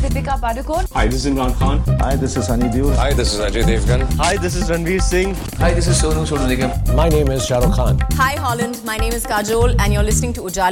Deepika Padukone. Hi, this is Imran Khan. Hi, this is Sunny Deol. Hi, this is Ajay Devgan. Hi, this is Ranveer Singh. Hi, this is Sonu Nigam. My name is Shah Rukh Khan. Hi, Holland. My name is Kajol, and you're listening to Ujala.